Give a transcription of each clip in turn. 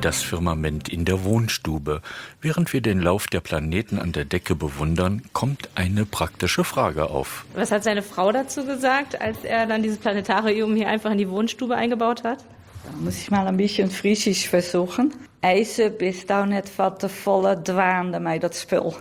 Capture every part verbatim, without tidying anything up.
Das Firmament in der Wohnstube. Während wir den Lauf der Planeten an der Decke bewundern, kommt eine praktische Frage auf. Was hat seine Frau dazu gesagt, als er dann dieses Planetarium hier einfach in die Wohnstube eingebaut hat? Da muss ich mal ein bisschen Friesisch versuchen. Eise bist auch nicht van te volle dwaande mij dat spul.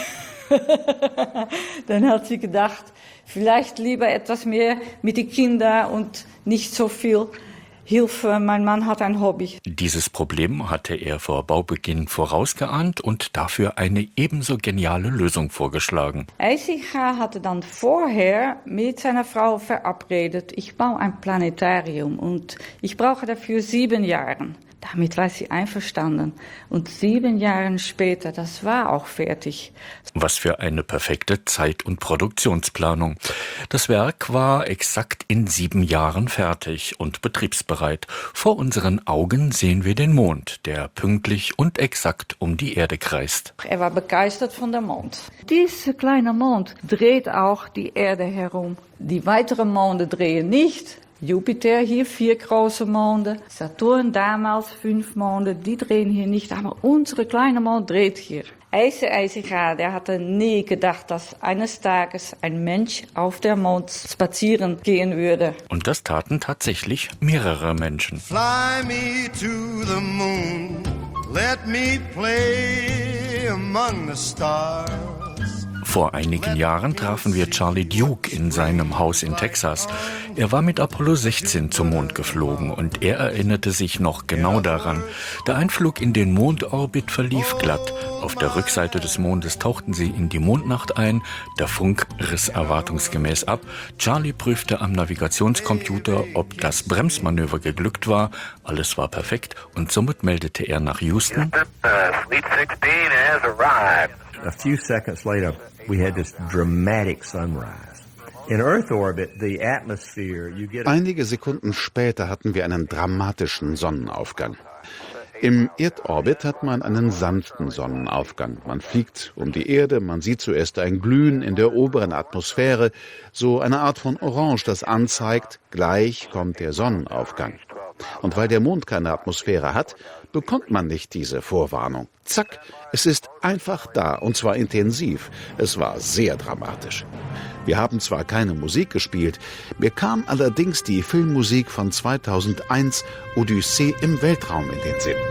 Dann hat sie gedacht, vielleicht lieber etwas mehr mit den Kindern und nicht so viel Hilfe. Mein Mann hat ein Hobby. Dieses Problem hatte er vor Baubeginn vorausgeahnt und dafür eine ebenso geniale Lösung vorgeschlagen. IJzinga hatte dann vorher mit seiner Frau verabredet, ich baue ein Planetarium und ich brauche dafür sieben Jahre. Damit war sie einverstanden. Und sieben Jahre später, das war auch fertig. Was für eine perfekte Zeit- und Produktionsplanung. Das Werk war exakt in sieben Jahren fertig und betriebsbereit. Vor unseren Augen sehen wir den Mond, der pünktlich und exakt um die Erde kreist. Er war begeistert von dem Mond. Dieser kleine Mond dreht auch die Erde herum. Die weiteren Monde drehen nicht. Jupiter hier vier große Monde, Saturn damals fünf Monde, die drehen hier nicht, aber unsere kleine Mond dreht hier. IJzinga, der hatte nie gedacht, dass eines Tages ein Mensch auf der Mond spazieren gehen würde. Und das taten tatsächlich mehrere Menschen. Fly me to the moon, let me play among the stars. Vor einigen Jahren trafen wir Charlie Duke in seinem Haus in Texas. Er war mit Apollo sechzehn zum Mond geflogen und er erinnerte sich noch genau daran. Der Einflug in den Mondorbit verlief glatt. Auf der Rückseite des Mondes tauchten sie in die Mondnacht ein. Der Funk riss erwartungsgemäß ab. Charlie prüfte am Navigationscomputer, ob das Bremsmanöver geglückt war. Alles war perfekt und somit meldete er nach Houston. A few seconds later, we had this dramatic sunrise. In Earth orbit, the atmosphere, you get Einige Sekunden später hatten wir einen dramatischen Sonnenaufgang. Im Erdorbit hat man einen sanften Sonnenaufgang. Man fliegt um die Erde, man sieht zuerst ein Glühen in der oberen Atmosphäre, so eine Art von Orange, das anzeigt, gleich kommt der Sonnenaufgang. Und weil der Mond keine Atmosphäre hat, bekommt man nicht diese Vorwarnung. Zack, es ist einfach da, und zwar intensiv. Es war sehr dramatisch. Wir haben zwar keine Musik gespielt, mir kam allerdings die Filmmusik von zweitausendeins, Odyssee im Weltraum, in den Sinn.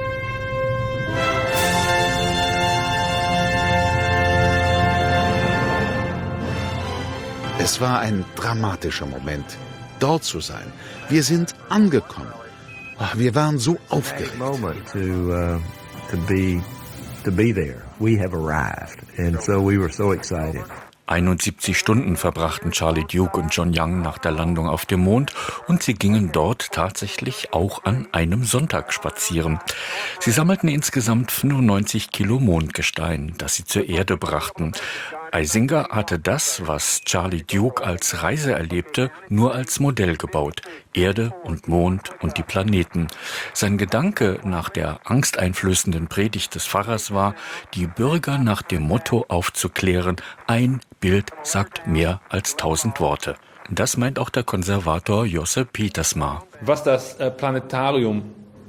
Es war ein dramatischer Moment, dort zu sein. Wir sind angekommen. Ach, wir waren so aufgeregt. moment to uh, to be to be there. We have arrived, and so we were so excited. einundsiebzig Stunden verbrachten Charlie Duke und John Young nach der Landung auf dem Mond und sie gingen dort tatsächlich auch an einem Sonntag spazieren. Sie sammelten insgesamt fünfundneunzig Kilo Mondgestein, das sie zur Erde brachten. IJzinga hatte das, was Charlie Duke als Reise erlebte, nur als Modell gebaut. Erde und Mond und die Planeten. Sein Gedanke nach der angsteinflößenden Predigt des Pfarrers war, die Bürger nach dem Motto aufzuklären, ein Bild sagt mehr als tausend Worte. Das meint auch der Konservator Josse Pietersma. Was das äh, Planetarium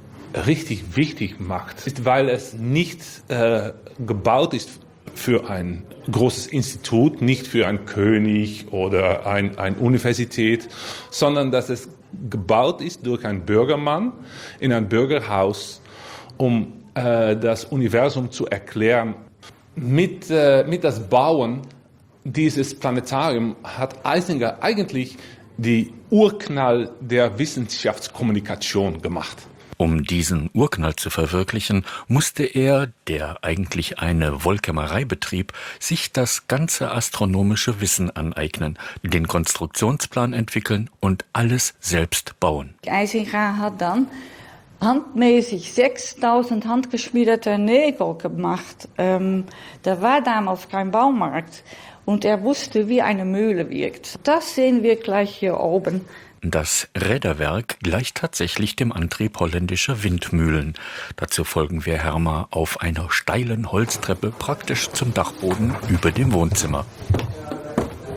richtig wichtig macht, ist, weil es nicht äh, gebaut ist für ein großes Institut, nicht für einen König oder ein, eine Universität, sondern dass es gebaut ist durch einen Bürgermann in ein Bürgerhaus, um äh, das Universum zu erklären. Mit, äh, mit das Bauen dieses Planetarium hat IJzinga eigentlich die Urknall der Wissenschaftskommunikation gemacht. Um diesen Urknall zu verwirklichen, musste er, der eigentlich eine Wollkämmerei betrieb, sich das ganze astronomische Wissen aneignen, den Konstruktionsplan entwickeln und alles selbst bauen. IJzinga hat dann handmäßig sechstausend handgeschmiedete Nägel gemacht. Ähm, da war damals kein Baumarkt und er wusste, wie eine Mühle wirkt. Das sehen wir gleich hier oben. Das Räderwerk gleicht tatsächlich dem Antrieb holländischer Windmühlen. Dazu folgen wir Herma auf einer steilen Holztreppe praktisch zum Dachboden über dem Wohnzimmer.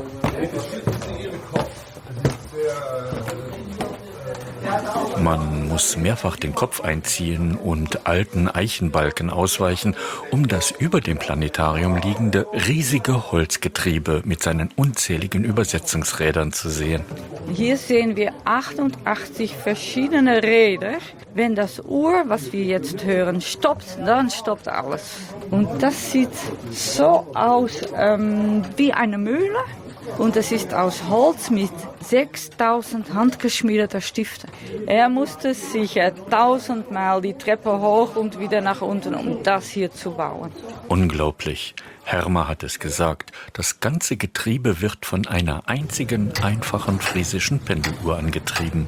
Man muss mehrfach den Kopf einziehen und alten Eichenbalken ausweichen, um das über dem Planetarium liegende riesige Holzgetriebe mit seinen unzähligen Übersetzungsrädern zu sehen. Hier sehen wir achtundachtzig verschiedene Räder. Wenn das Uhr, was wir jetzt hören, stoppt, dann stoppt alles. Und das sieht so aus ähm, wie eine Mühle. Und es ist aus Holz mit sechstausend handgeschmiedeter Stifte. Er musste sicher tausendmal die Treppe hoch und wieder nach unten, um das hier zu bauen. Unglaublich. Hermer hat es gesagt, das ganze Getriebe wird von einer einzigen, einfachen friesischen Pendeluhr angetrieben.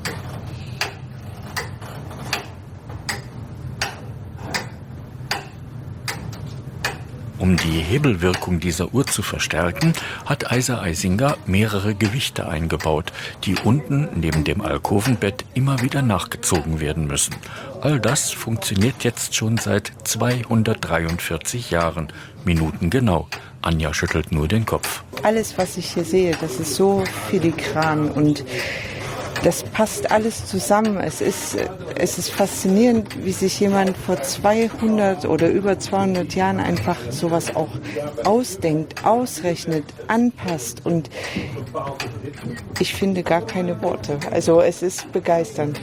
Um die Hebelwirkung dieser Uhr zu verstärken, hat Eiser Eisinger mehrere Gewichte eingebaut, die unten neben dem Alkovenbett immer wieder nachgezogen werden müssen. All das funktioniert jetzt schon seit zweihundertdreiundvierzig Jahren, minutengenau. Anja schüttelt nur den Kopf. Alles, was ich hier sehe, das ist so filigran und das passt alles zusammen. Es ist, es ist faszinierend, wie sich jemand vor zweihundert oder über zweihundert Jahren einfach sowas auch ausdenkt, ausrechnet, anpasst. Und ich finde gar keine Worte. Also es ist begeisternd.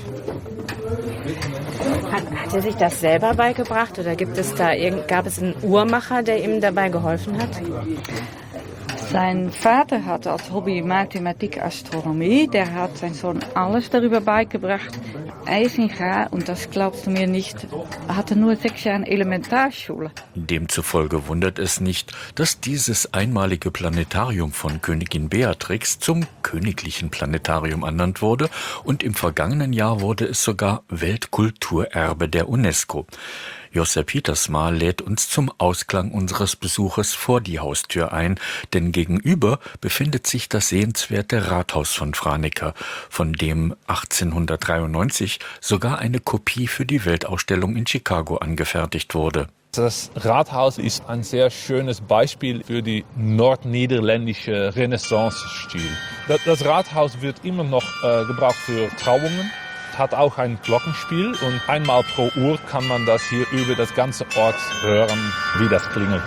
Hat, hat er sich das selber beigebracht oder gibt es da irgend, gab es einen Uhrmacher, der ihm dabei geholfen hat? Sein Vater hatte als Hobby Mathematik, Astronomie. Der hat sein Sohn alles darüber beigebracht. Eisinger, und das glaubst du mir nicht, hatte nur sechs Jahre Elementarschule. Demzufolge wundert es nicht, dass dieses einmalige Planetarium von Königin Beatrix zum Königlichen Planetarium ernannt wurde und im vergangenen Jahr wurde es sogar Weltkulturerbe der UNESCO. Josse Pietersma lädt uns zum Ausklang unseres Besuches vor die Haustür ein, denn gegenüber befindet sich das sehenswerte Rathaus von Franeker, von dem achtzehnhundertdreiundneunzig sogar eine Kopie für die Weltausstellung in Chicago angefertigt wurde. Das Rathaus ist ein sehr schönes Beispiel für die nordniederländische Renaissance-Stil. Das Rathaus wird immer noch äh, gebraucht für Trauungen. Hat auch ein Glockenspiel und einmal pro Uhr kann man das hier über das ganze Ort hören, wie das klingelt.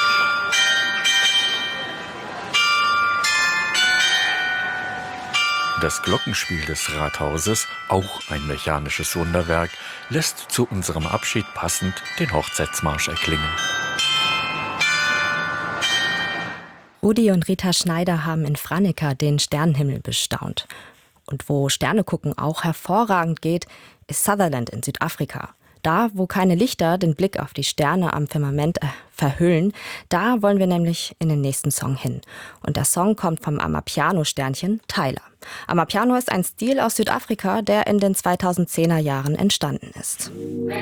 Das Glockenspiel des Rathauses, auch ein mechanisches Wunderwerk, lässt zu unserem Abschied passend den Hochzeitsmarsch erklingen. Rudi und Rita Schneider haben in Franeker den Sternenhimmel bestaunt. Und wo Sterne gucken auch hervorragend geht, ist Sutherland in Südafrika. Da, wo keine Lichter den Blick auf die Sterne am Firmament äh, verhüllen, da wollen wir nämlich in den nächsten Song hin. Und der Song kommt vom Amapiano-Sternchen Tyler. Amapiano ist ein Stil aus Südafrika, der in den zweitausendzehner Jahren entstanden ist.